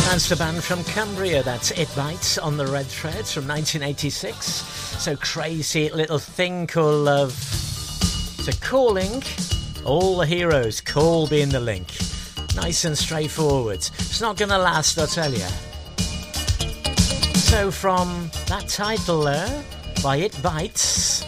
That's the band from Cumbria, that's It Bites on the Red Threads from 1986. So crazy little thing called love. So calling all the heroes, call being the link. Nice and straightforward. It's not going to last, I'll tell you. So from that title there, by It Bites,